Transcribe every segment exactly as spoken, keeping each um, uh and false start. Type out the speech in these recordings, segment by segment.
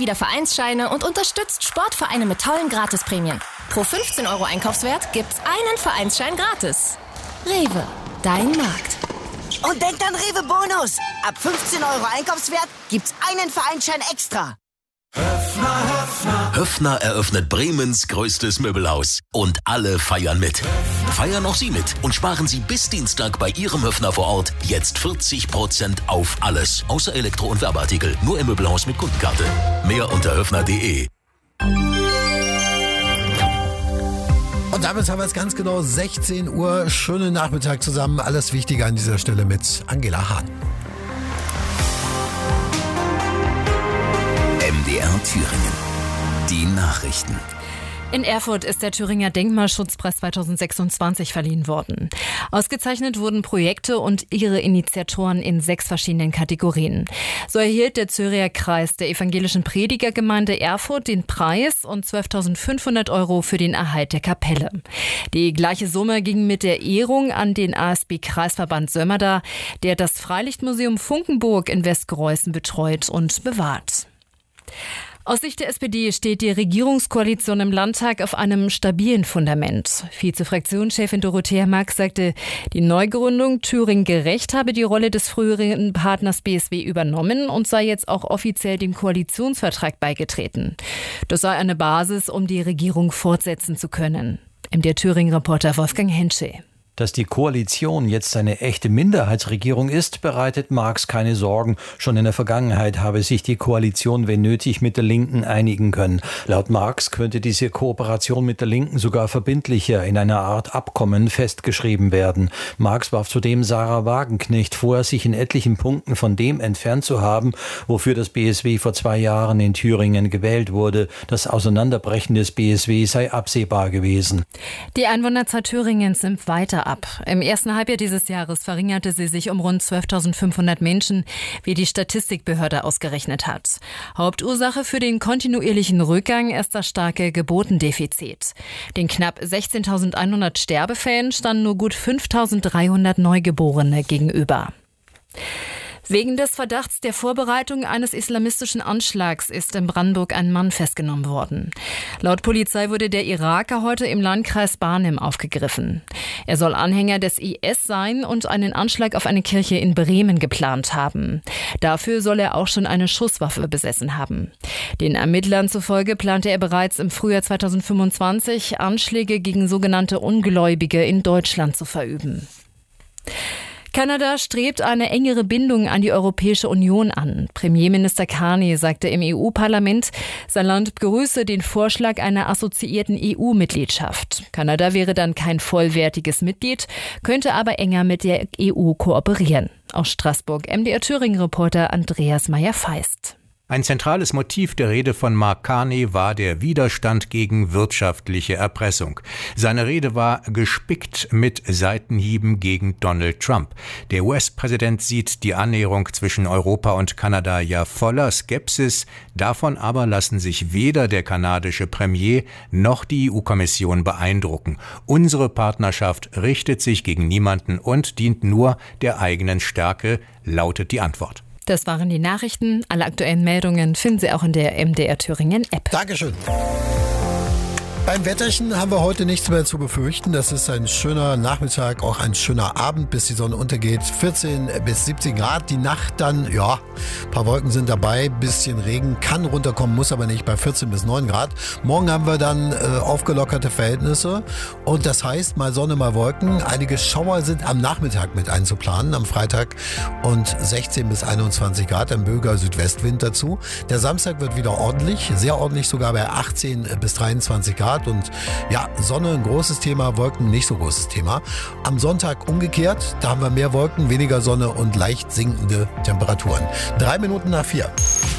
wieder Vereinsscheine und unterstützt Sportvereine mit tollen Gratisprämien. Pro fünfzehn Euro Einkaufswert gibt's einen Vereinsschein gratis. Rewe, dein Markt. Und denkt an Rewe Bonus. Ab fünfzehn Euro Einkaufswert gibt's einen Vereinsschein extra. Höffner, Höffner. Höffner eröffnet Bremens größtes Möbelhaus. Und alle feiern mit. Feiern auch Sie mit und sparen Sie bis Dienstag bei Ihrem Höffner vor Ort jetzt vierzig Prozent auf alles. Außer Elektro- und Werbeartikel. Nur im Möbelhaus mit Kundenkarte. Mehr unter höffner punkt de. Und damit haben wir es ganz genau sechzehn Uhr. Schönen Nachmittag zusammen. Alles Wichtige an dieser Stelle mit Angela Hahn. M D R Thüringen. Die Nachrichten. In Erfurt ist der Thüringer Denkmalschutzpreis zweitausendsechsundzwanzig verliehen worden. Ausgezeichnet wurden Projekte und ihre Initiatoren in sechs verschiedenen Kategorien. So erhielt der Zürcher Kreis der evangelischen Predigergemeinde Erfurt den Preis und zwölftausendfünfhundert Euro für den Erhalt der Kapelle. Die gleiche Summe ging mit der Ehrung an den A S B-Kreisverband Sömmerda, der das Freilichtmuseum Funkenburg in Westgreußen betreut und bewahrt. Aus Sicht der S P D steht die Regierungskoalition im Landtag auf einem stabilen Fundament. Vize-Fraktionschefin Dorothea Marx sagte, die Neugründung Thüringen gerecht habe die Rolle des früheren Partners B S W übernommen und sei jetzt auch offiziell dem Koalitionsvertrag beigetreten. Das sei eine Basis, um die Regierung fortsetzen zu können. M D R Thüringen-Reporter Wolfgang Hensche. Dass die Koalition jetzt eine echte Minderheitsregierung ist, bereitet Marx keine Sorgen. Schon in der Vergangenheit habe sich die Koalition, wenn nötig, mit der Linken einigen können. Laut Marx könnte diese Kooperation mit der Linken sogar verbindlicher in einer Art Abkommen festgeschrieben werden. Marx warf zudem Sarah Wagenknecht vor, sich in etlichen Punkten von dem entfernt zu haben, wofür das B S W vor zwei Jahren in Thüringen gewählt wurde. Das Auseinanderbrechen des B S W sei absehbar gewesen. Die Einwohnerzahl Thüringens nimmt weiter ab. Im ersten Halbjahr dieses Jahres verringerte sie sich um rund zwölftausendfünfhundert Menschen, wie die Statistikbehörde ausgerechnet hat. Hauptursache für den kontinuierlichen Rückgang ist das starke Geburtendefizit. Den knapp sechzehntausendeinhundert Sterbefällen standen nur gut fünftausenddreihundert Neugeborene gegenüber. Wegen des Verdachts der Vorbereitung eines islamistischen Anschlags ist in Brandenburg ein Mann festgenommen worden. Laut Polizei wurde der Iraker heute im Landkreis Barnim aufgegriffen. Er soll Anhänger des I S sein und einen Anschlag auf eine Kirche in Bremen geplant haben. Dafür soll er auch schon eine Schusswaffe besessen haben. Den Ermittlern zufolge plante er bereits im Frühjahr zweitausendfünfundzwanzig Anschläge gegen sogenannte Ungläubige in Deutschland zu verüben. Kanada strebt eine engere Bindung an die Europäische Union an. Premierminister Carney sagte im E U-Parlament, sein Land begrüße den Vorschlag einer assoziierten E U-Mitgliedschaft. Kanada wäre dann kein vollwertiges Mitglied, könnte aber enger mit der E U kooperieren. Aus Straßburg M D R Thüringen-Reporter Andreas Meyer-Feist. Ein zentrales Motiv der Rede von Mark Carney war der Widerstand gegen wirtschaftliche Erpressung. Seine Rede war gespickt mit Seitenhieben gegen Donald Trump. Der U S-Präsident sieht die Annäherung zwischen Europa und Kanada ja voller Skepsis. Davon aber lassen sich weder der kanadische Premier noch die E U-Kommission beeindrucken. Unsere Partnerschaft richtet sich gegen niemanden und dient nur der eigenen Stärke, lautet die Antwort. Das waren die Nachrichten. Alle aktuellen Meldungen finden Sie auch in der M D R Thüringen App. Dankeschön. Beim Wetterchen haben wir heute nichts mehr zu befürchten. Das ist ein schöner Nachmittag, auch ein schöner Abend, bis die Sonne untergeht. vierzehn bis siebzehn Grad. Die Nacht dann, ja, ein paar Wolken sind dabei, bisschen Regen, kann runterkommen, muss aber nicht, bei vierzehn bis neun Grad. Morgen haben wir dann äh, aufgelockerte Verhältnisse und das heißt, mal Sonne, mal Wolken. Einige Schauer sind am Nachmittag mit einzuplanen, am Freitag, und sechzehn bis einundzwanzig Grad, ein böiger Südwestwind dazu. Der Samstag wird wieder ordentlich, sehr ordentlich, sogar bei achtzehn bis dreiundzwanzig Grad. Und ja, Sonne ein großes Thema, Wolken nicht so großes Thema. Am Sonntag umgekehrt, da haben wir mehr Wolken, weniger Sonne und leicht sinkende Temperaturen. Drei Minuten nach vier.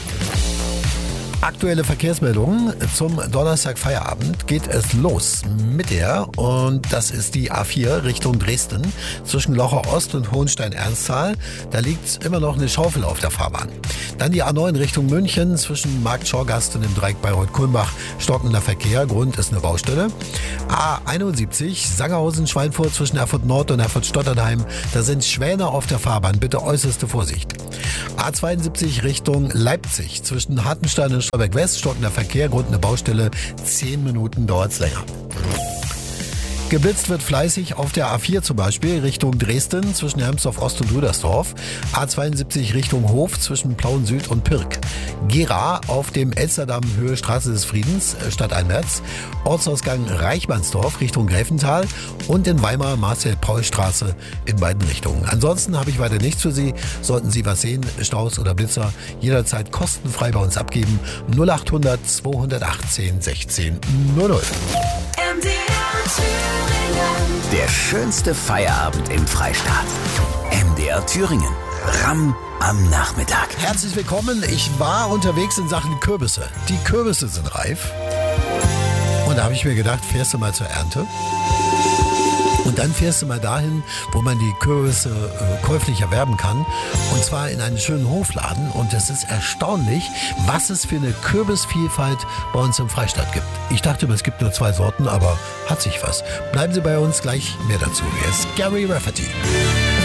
Aktuelle Verkehrsmeldungen zum Donnerstag Feierabend geht es los mit der, und das ist die A vier Richtung Dresden zwischen Locher Ost und Hohenstein-Ernsthal. Da liegt immer noch eine Schaufel auf der Fahrbahn. Dann die A neun Richtung München zwischen Markt Schorgast und dem Dreieck Bayreuth-Kulmbach, stockender Verkehr, Grund ist eine Baustelle. A einundsiebzig Sangerhausen-Schweinfurt zwischen Erfurt Nord und Erfurt Stotternheim, da sind Schwäne auf der Fahrbahn, bitte äußerste Vorsicht. A zweiundsiebzig Richtung Leipzig zwischen Hartenstein und Stolberg West, stockender Verkehr, Grund eine Baustelle, zehn Minuten dauert's länger. Geblitzt wird fleißig auf der A vier zum Beispiel Richtung Dresden zwischen Hermsdorf Ost und Rüdersdorf. A zweiundsiebzig Richtung Hof zwischen Plauen Süd und Pirk. Gera auf dem Elsterdamm Höhe Straße des Friedens stadteinwärts. Ortsausgang Reichmannsdorf Richtung Gräfental und in Weimar Marcel-Paul-Straße in beiden Richtungen. Ansonsten habe ich weiter nichts für Sie. Sollten Sie was sehen, Staus oder Blitzer, jederzeit kostenfrei bei uns abgeben. null achthundert zweihundertachtzehn sechzehn null null. Der schönste Feierabend im Freistaat. M D R Thüringen. Ramm am Nachmittag. Herzlich willkommen. Ich war unterwegs in Sachen Kürbisse. Die Kürbisse sind reif. Und da habe ich mir gedacht, fährst du mal zur Ernte? Und dann fährst du mal dahin, wo man die Kürbisse äh, käuflich erwerben kann. Und zwar in einen schönen Hofladen. Und es ist erstaunlich, was es für eine Kürbisvielfalt bei uns im Freistaat gibt. Ich dachte, es gibt nur zwei Sorten, aber hat sich was. Bleiben Sie bei uns, gleich mehr dazu. Hier ist Gary Rafferty.